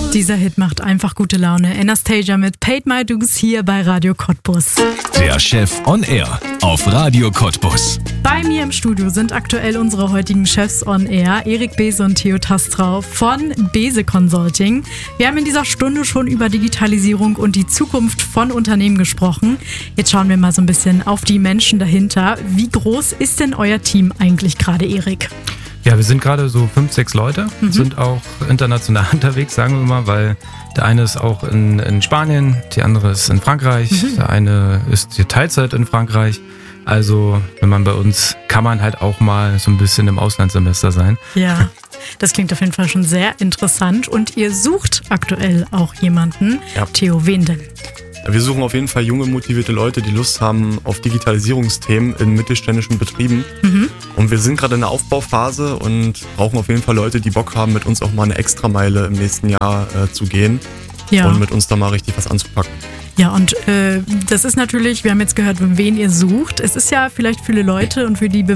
Dieser Hit macht einfach gute Laune. Anastasia mit Paid My Dues hier bei Radio Cottbus. Der Chef on Air auf Radio Cottbus. Bei mir im Studio sind aktuell unsere heutigen Chefs on Air, Erik Bese und Theo Tastrau von Bese Consulting. Wir haben in dieser Stunde schon über Digitalisierung und die Zukunft von Unternehmen gesprochen. Jetzt schauen wir mal so ein bisschen auf die Menschen dahinter. Wie groß ist denn euer Team eigentlich gerade, Erik? Ja, wir sind gerade so 5, 6 Leute, sind auch international unterwegs, sagen wir mal, weil der eine ist auch in Spanien, die andere ist in Frankreich, der eine ist hier Teilzeit in Frankreich. Also, wenn man bei uns, kann man halt auch mal so ein bisschen im Auslandssemester sein. Ja, das klingt auf jeden Fall schon sehr interessant. Und ihr sucht aktuell auch jemanden. Ja. Theo, wen denn? Wir suchen auf jeden Fall junge, motivierte Leute, die Lust haben auf Digitalisierungsthemen in mittelständischen Betrieben. Und wir sind gerade in der Aufbauphase und brauchen auf jeden Fall Leute, die Bock haben, mit uns auch mal eine Extrameile im nächsten Jahr zu gehen und mit uns da mal richtig was anzupacken. Ja, und das ist natürlich, wir haben jetzt gehört, wen ihr sucht. Es ist ja vielleicht viele Leute und für die